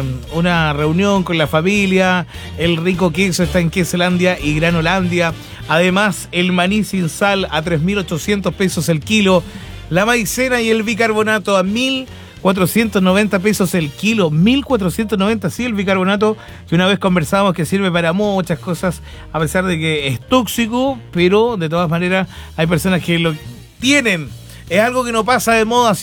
una reunión con la familia. El rico queso está en Quesolandia y Granolandia. Además, el maní sin sal a 3.800 pesos el kilo. La maicena y el bicarbonato a 1.490 pesos el kilo. 1.490, sí, el bicarbonato, que una vez conversamos que sirve para muchas cosas, a pesar de que es tóxico, pero de todas maneras hay personas que lo tienen. Es algo que no pasa de moda.